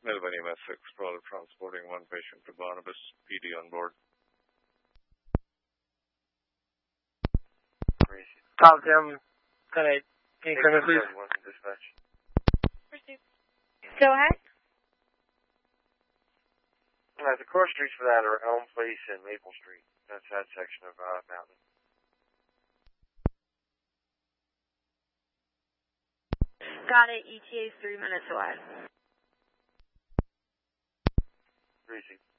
Melbourne EMS Explorer transporting one patient to Barnabas, PD on board. Copy, I'm gonna increment, please. Dispatch. Go ahead. The core streets for that are Elm Place and Maple Street. That's that section of Mountain. Got it. ETA is 3 minutes away. Greasy.